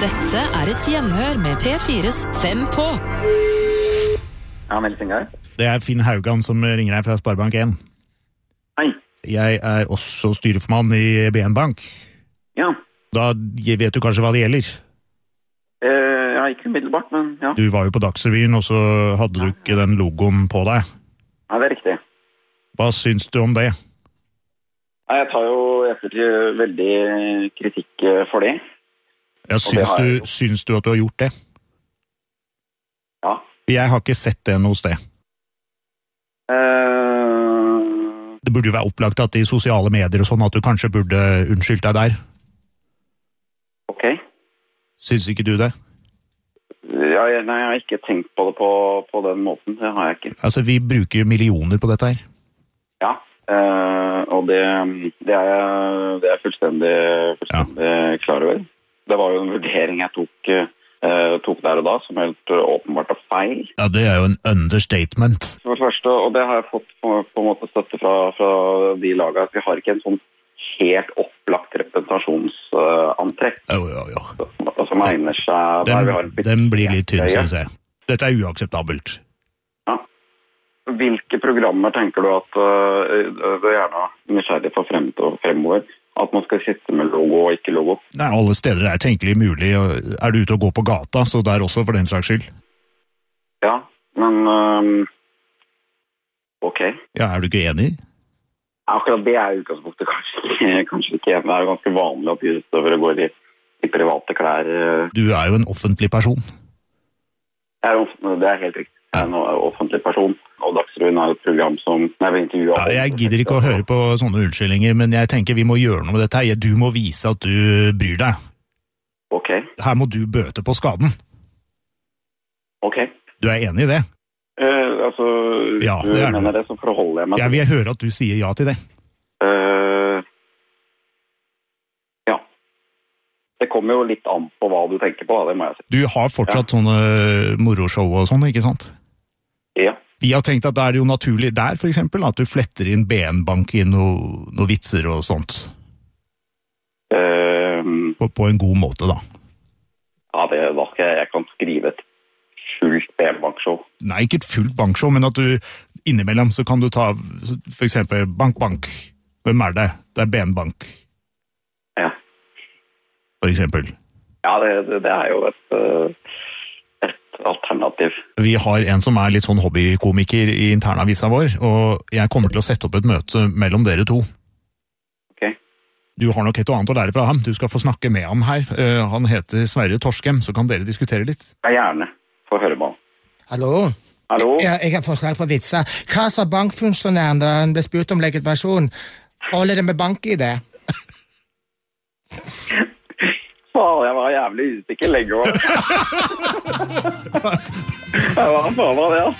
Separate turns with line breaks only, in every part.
Dette et gjenhør med P4's 5 på.
Ja, Melsinger.
Det Finn Haugan som ringer deg fra Sparebank 1.
Hei.
Jeg også styreformann i BN Bank.
Ja.
Da vet du kanskje hva det gjelder?
Ja, ikke umiddelbart, men ja.
Du var jo på Dagsrevyen, og så hadde du ikke den logoen på deg.
Ja, det riktig.
Hva syns du om det?
Jeg tar jo ettertid veldig kritikk for det.
Ja, syns du at du har gjort det?
Ja.
Jeg har ikke sett det noe sted. Det burde jo være opplagt at i sosiale medier og sånn at du kanskje burde unnskyldt deg der.
Ok.
Syns ikke du det?
Ja, nei, jeg har ikke tenkt på det på den måten. Det har jeg ikke.
Altså, vi bruker millioner på dette her.
Ja, og det er jeg fullstendig klar over. Det var jo en vurdering jeg tok der og da, som helt åpenbart feil.
Ja, det er jo en understatement.
For det første, og det har jeg fått på en måte støtte fra de lagene, at vi har ikke en sånn helt opplagt representasjonsantrekk.
Jo.
Som egner seg der vi har en...
Den blir litt tynn, synes jeg. Dette er uakseptabelt.
Ja. Hvilke programmer tenker du at du er gjerne nysgjerrig for fremover? At man skal sitte med logo og ikke logo?
Nei, alle steder er tenkelig mulig. Er du ute og går på gata, så der også for den saks skyld?
Ja, men... ok.
Ja, er du ikke enig?
Akkurat det er utgangspunktet kanskje ikke enig. Det er jo ganske vanlig at utøvere går i private klær.
Du er jo en offentlig person.
Det er helt riktig. Jeg er en offentlig person, og Dagsrevyen er et program som jeg vil intervjue.
Ja, jeg gidder ikke å høre på sånne unnskyldninger, men jeg tenker vi må gjøre noe med dette her. Du må vise at du bryr deg.
Ok.
Her må du bøte på skaden.
Ok.
Du er enig i det?
Altså,
ja,
du mener det, så forholder jeg meg til.
Jeg vil høre at du sier ja til det.
Ja. Det kommer jo litt an på hva du tenker på, det må jeg si. Du
har fortsatt sånne moroshow og sånn, ikke sant?
Ja.
Vi har tenkt at det er jo naturlig der, for eksempel, at du fletter inn BN Bank i noe vitser og sånt. På en god måte, da.
Ja, da skal jeg kan skrive et fullt BN Bank-show.
Nei, ikke et fullt bankshow, men at du innimellom så kan du ta for eksempel Bank. Hvem er det? Det er BN Bank.
Ja.
For eksempel.
Ja, det er jo et alternativ.
Vi har en som er litt sånn hobbykomiker i internavisa vår, og jeg kommer til å sette opp et møte mellom dere to.
Ok.
Du har nok et og annet å lære fra ham. Du skal få snakke med ham her. Han heter Sverre Torskem, så kan dere diskutere litt.
Ja, gjerne. Få høre på.
Hallo?
Hallo?
Jeg har forslag på vitser. Hva sa bankfunksjonæren da han ble spurt om legitimasjon? Holder det med bank i det?
Faen, jeg var jævlig usikker lenge også. Hva faen var det,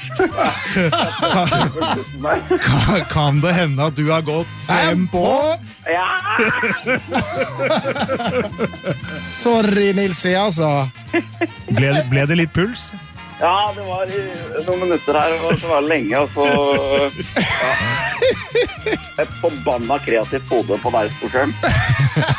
altså?
Kan det hende at du har gått 5 på?
Ja!
Sorry, Nilsi, altså.
Ble det litt puls?
Ja, det var noen minutter her, og så var det lenge, og så... Ja. Et forbanna kreativt hode på deg, Storsjøen.